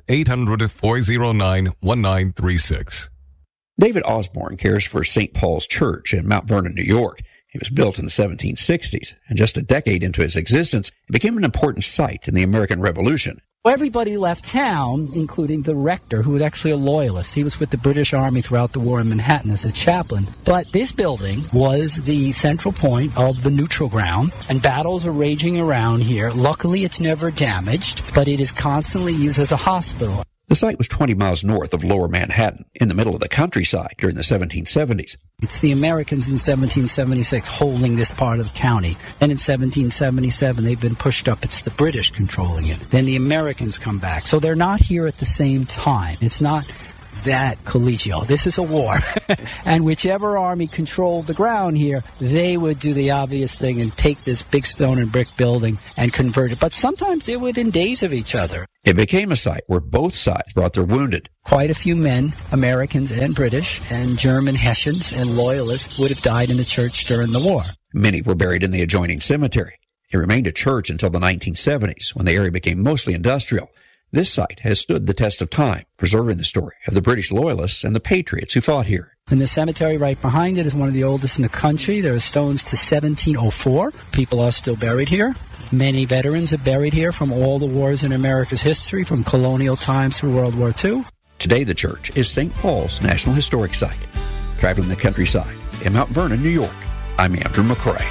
800-409-1936. David Osborne cares for St. Paul's Church in Mount Vernon, New York. It was built in the 1760s, and just a decade into its existence, it became an important site in the American Revolution. Everybody left town, including the rector, who was actually a loyalist. He was with the British Army throughout the war in Manhattan as a chaplain. But this building was the central point of the neutral ground, and battles are raging around here. Luckily, it's never damaged, but it is constantly used as a hospital. The site was 20 miles north of Lower Manhattan, in the middle of the countryside during the 1770s. It's the Americans in 1776 holding this part of the county. Then in 1777, they've been pushed up. It's the British controlling it. Then the Americans come back. So they're not here at the same time. It's not that collegial. This is a war. And whichever army controlled the ground here, they would do the obvious thing and take this big stone and brick building and convert it. But sometimes they're within days of each other. It became a site where both sides brought their wounded. Quite a few men, Americans and British, and German Hessians and Loyalists would have died in the church during the war. Many were buried in the adjoining cemetery. It remained a church until the 1970s, when the area became mostly industrial. This site has stood the test of time, preserving the story of the British Loyalists and the Patriots who fought here. And the cemetery right behind it is one of the oldest in the country. There are stones to 1704. People are still buried here. Many veterans are buried here from all the wars in America's history, from colonial times through World War II. Today, the church is St. Paul's National Historic Site. Traveling the countryside in Mount Vernon, New York, I'm Andrew McCrae.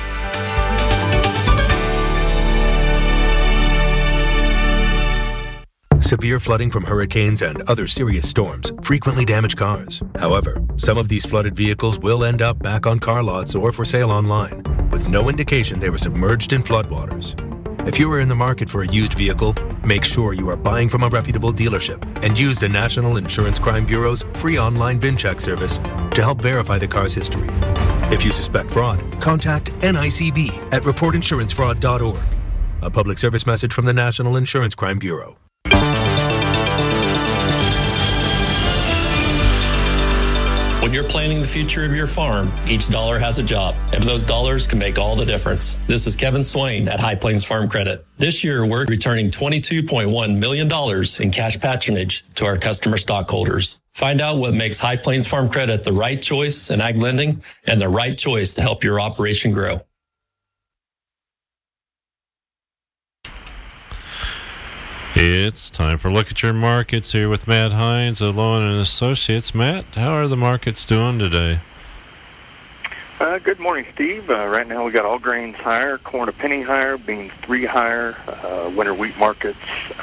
Severe flooding from hurricanes and other serious storms frequently damage cars. However, some of these flooded vehicles will end up back on car lots or for sale online, with no indication they were submerged in floodwaters. If you are in the market for a used vehicle, make sure you are buying from a reputable dealership and use the National Insurance Crime Bureau's free online VIN check service to help verify the car's history. If you suspect fraud, contact NICB at reportinsurancefraud.org. A public service message from the National Insurance Crime Bureau. When you're planning the future of your farm, each dollar has a job, and those dollars can make all the difference. This is Kevin Swain at High Plains Farm Credit. This year, we're returning $22.1 million in cash patronage to our customer stockholders. Find out what makes High Plains Farm Credit the right choice in ag lending and the right choice to help your operation grow. It's time for a look at your markets here with Matt Hines of Lowen and Associates. Matt, how are the markets doing today? Good morning, Steve. Right now we got all grains higher, corn a penny higher, beans 3 higher, winter wheat markets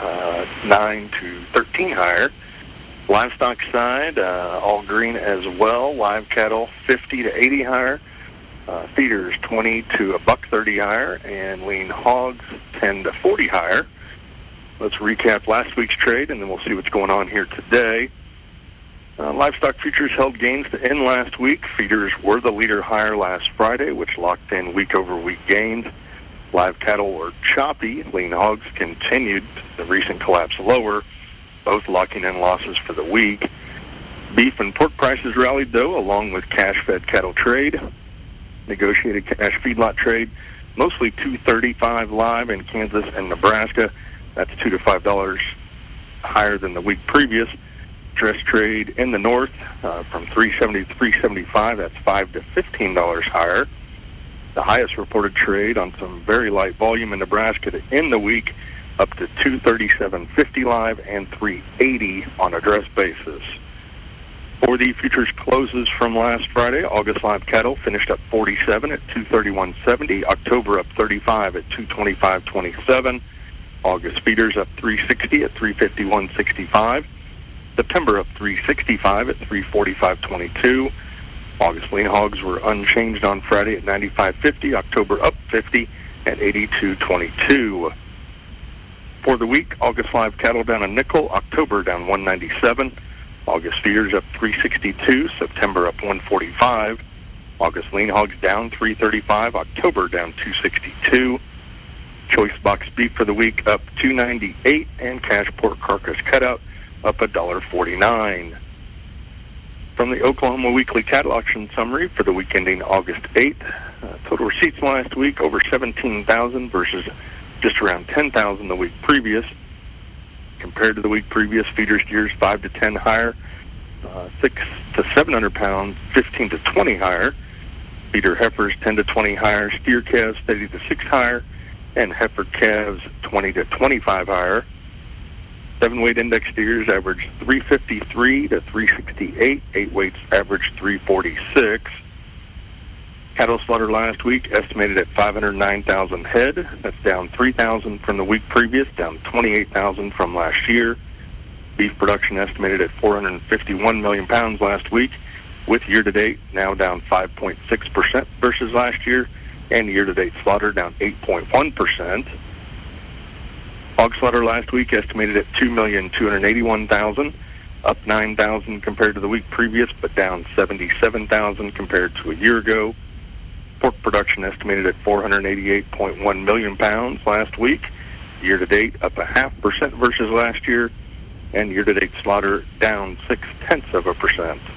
9 to 13 higher. Livestock side, all green as well. Live cattle 50 to 80 higher. Feeders 20 to $1.30 higher, and lean hogs 10 to 40 higher. Let's recap last week's trade, and then we'll see what's going on here today. Livestock futures held gains to end last week. Feeders were the leader higher last Friday, which locked in week-over-week gains. Live cattle were choppy. Lean hogs continued the recent collapse lower, both locking in losses for the week. Beef and pork prices rallied, though, along with cash-fed cattle trade. Negotiated cash feedlot trade, mostly $2.35 live in Kansas and Nebraska. That's $2 to $5 higher than the week previous. Dress trade in the north from $3.70 to $3.75. That's $5 to $15 higher. The highest reported trade on some very light volume in Nebraska to end the week, up to $237.50 live and $3.80 on a dress basis. For the futures closes from last Friday, August live cattle finished up 47 at $231.70. October up 35 at $225.27. August feeders up 360 at $351.65. September up 365 at $345.22. August lean hogs were unchanged on Friday at $95.50. October up 50 at $82.22. For the week, August live cattle down a nickel. October down $1.97. August feeders up $362. September up $145. August lean hogs down $335. October down $262. Choice box beef for the week up $2.98, and cash pork carcass cutout up $1.49. From the Oklahoma Weekly Cattle Auction Summary for the week ending August 8th, Total receipts last week over 17,000 versus just around 10,000 the week previous. Compared to the week previous, feeder steers 5 to 10 higher, 6 to 700 pounds, 15 to 20 higher. Feeder heifers 10 to 20 higher, steer calves 30 to 6 higher, and heifer calves 20 to 25 higher. 7-weight index steers averaged 353 to 368. 8 weights averaged 346. Cattle slaughter last week estimated at 509,000 head. That's down 3,000 from the week previous, down 28,000 from last year. Beef production estimated at 451 million pounds last week, with year-to-date now down 5.6% versus last year, and year-to-date slaughter down 8.1%. Hog slaughter last week estimated at 2,281,000, up 9,000 compared to the week previous, but down 77,000 compared to a year ago. Pork production estimated at 488.1 million pounds last week. Year-to-date up 0.5% versus last year, and year-to-date slaughter down 0.6%.